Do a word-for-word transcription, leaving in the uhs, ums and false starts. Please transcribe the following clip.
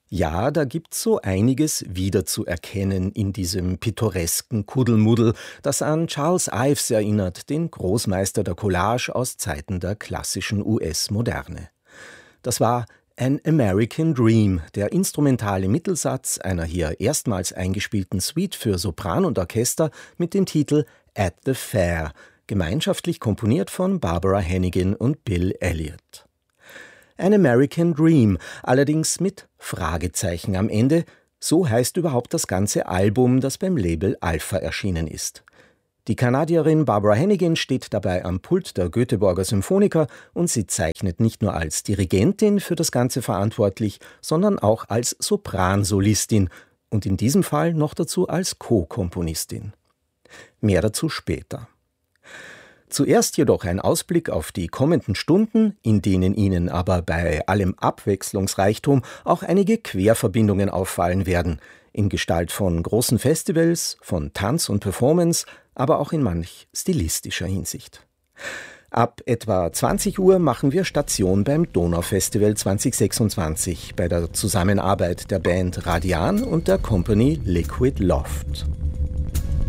Ja, da gibt's so einiges wiederzuerkennen in diesem pittoresken Kuddelmuddel, das an Charles Ives erinnert, den Großmeister der Collage aus Zeiten der klassischen U S-Moderne. Das war An American Dream, der instrumentale Mittelsatz einer hier erstmals eingespielten Suite für Sopran und Orchester mit dem Titel At the Fair, gemeinschaftlich komponiert von Barbara Hannigan und Bill Elliott. An American Dream, allerdings mit Fragezeichen am Ende, so heißt überhaupt das ganze Album, das beim Label Alpha erschienen ist. Die Kanadierin Barbara Hannigan steht dabei am Pult der Göteborger Symphoniker und sie zeichnet nicht nur als Dirigentin für das Ganze verantwortlich, sondern auch als Sopransolistin und in diesem Fall noch dazu als Co-Komponistin. Mehr dazu später. Zuerst jedoch ein Ausblick auf die kommenden Stunden, in denen Ihnen aber bei allem Abwechslungsreichtum auch einige Querverbindungen auffallen werden, in Gestalt von großen Festivals, von Tanz und Performance, aber auch in manch stilistischer Hinsicht. Ab etwa zwanzig Uhr machen wir Station beim Donaufestival zwanzig sechsundzwanzig bei der Zusammenarbeit der Band Radian und der Company Liquid Loft.